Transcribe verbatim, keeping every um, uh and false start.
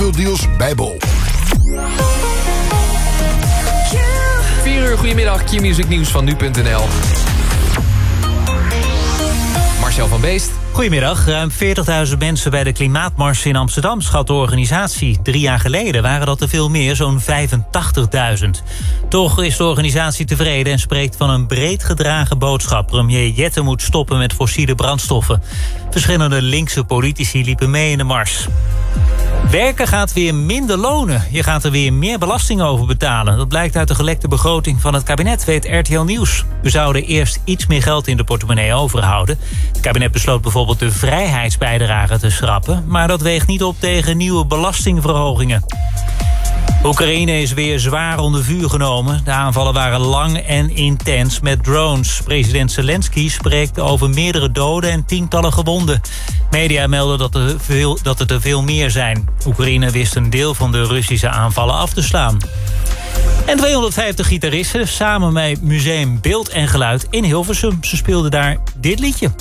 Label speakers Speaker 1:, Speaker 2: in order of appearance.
Speaker 1: veel deals bij Bol.
Speaker 2: vier uur, goedemiddag, Q-Music nieuws van nu punt n l. Marcel van Beest.
Speaker 3: Goedemiddag. Ruim veertigduizend mensen bij de Klimaatmars in Amsterdam, schat de organisatie. Drie jaar geleden waren dat er veel meer, zo'n vijfentachtigduizend. Toch is de organisatie tevreden en spreekt van een breed gedragen boodschap. Premier Jette moet stoppen met fossiele brandstoffen. Verschillende linkse politici liepen mee in de mars. Werken gaat weer minder lonen. Je gaat er weer meer belasting over betalen. Dat blijkt uit de gelekte begroting van het kabinet, weet R T L Nieuws. We zouden eerst iets meer geld in de portemonnee overhouden. Het kabinet besloot bijvoorbeeld de vrijheidsbijdrage te schrappen, maar dat weegt niet op tegen nieuwe belastingverhogingen. Oekraïne is weer zwaar onder vuur genomen. De aanvallen waren lang en intens met drones. President Zelensky spreekt over meerdere doden en tientallen gewonden. Media melden dat er, veel, dat het er veel meer zijn. Oekraïne wist een deel van de Russische aanvallen af te slaan. En tweehonderdvijftig gitaristen samen met Museum Beeld en Geluid in Hilversum. Ze speelden daar dit liedje.